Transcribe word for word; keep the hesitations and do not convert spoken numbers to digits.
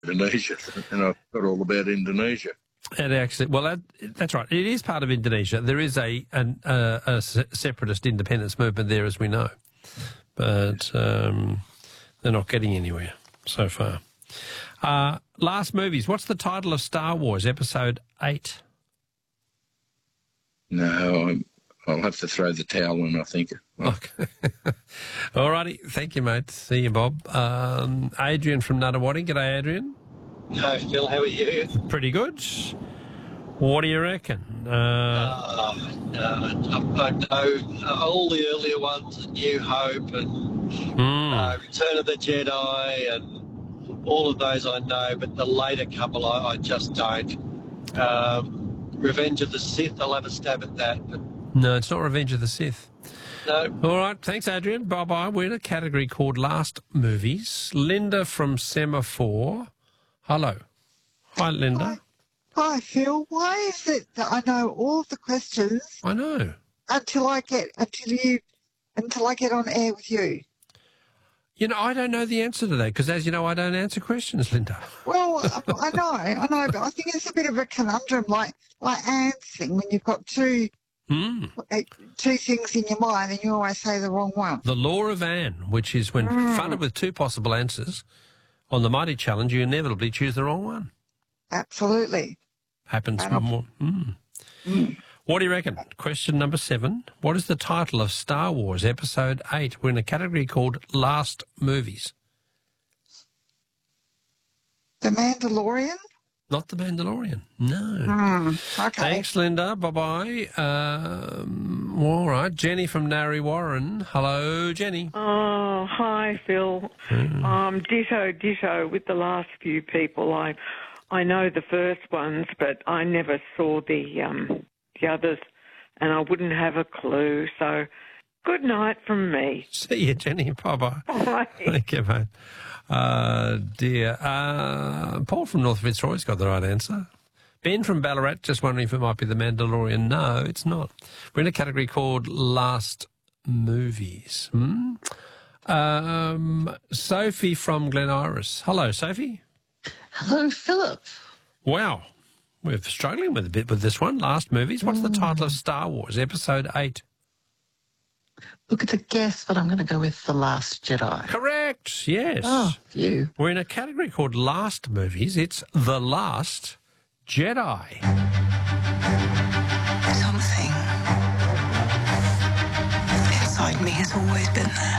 Indonesia, and I've got all about Indonesia. It actually, well, that, that's right. It is part of Indonesia. There is a, an, uh, a separatist independence movement there, as we know, but um, they're not getting anywhere so far. Uh, last movies. What's the title of Star Wars Episode Eight? No, I'm, I'll have to throw the towel in, I think. Okay. All righty. Thank you, mate. See you, Bob. Um, Adrian from Nunawading. G'day, Adrian. Hi, Phil. How are you? Pretty good. What do you reckon? Uh, uh, uh, I know all the earlier ones, New Hope and mm. uh, Return of the Jedi and all of those I know, but the later couple I, I just don't. Um, Revenge of the Sith, I'll have a stab at that. But no, it's not Revenge of the Sith. No. All right. Thanks, Adrian. Bye-bye. We're in a category called Last Movies. Linda from Semaphore. Hello. Hi, Linda. Hi. Hi, Phil. Why is it that I know all the questions? I know. Until I get until you until I get on air with you. You know, I don't know the answer to that because, as you know, I don't answer questions, Linda. Well, I know, I know, but I think it's a bit of a conundrum, like like answering when you've got two mm. two things in your mind and you always say the wrong one. The law of Anne, which is when mm. funded with two possible answers on the mighty challenge, you inevitably choose the wrong one. Absolutely. Happens more. Mm. Mm. What do you reckon? Question number seven. What is the title of Star Wars Episode eight? We're in a category called Last Movies. The Mandalorian? Not The Mandalorian. No. Mm. Okay. Thanks, Linda. Bye-bye. Um, all right. Jenny from Narre Warren. Hello, Jenny. Oh, hi, Phil. Mm. Um, ditto, ditto with the last few people. I I know the first ones, but I never saw the um, the others, and I wouldn't have a clue. So, good night from me. See you, Jenny. Bye-bye. Bye. Thank you, mate. Uh, dear. Uh, Paul from North Fitzroy's got the right answer. Ben from Ballarat, just wondering if it might be The Mandalorian. No, it's not. We're in a category called Last Movies. Hmm? Um, Sophie from Glen Iris. Hello, Sophie. Hello, Philip. Wow. We're struggling with a bit with this one. Last Movies. What's mm. the title of Star Wars, Episode eight? Look at a guess, but I'm going to go with The Last Jedi. Correct, yes. Oh, you. We're in a category called Last Movies. It's The Last Jedi. Something inside me has always been there.